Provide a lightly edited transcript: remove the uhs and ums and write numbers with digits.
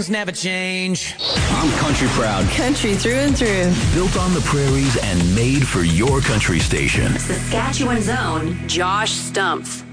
things never change. I'm country proud. Country through and through. Built on the prairies and made for your country station. Saskatchewan's own Josh Stumpf.